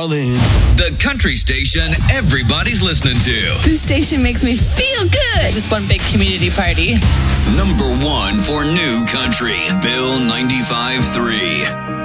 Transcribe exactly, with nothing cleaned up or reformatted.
darling. The country station everybody's listening to. This station makes me feel good. Just one big community party. Number one for new country, Bill ninety-five point three.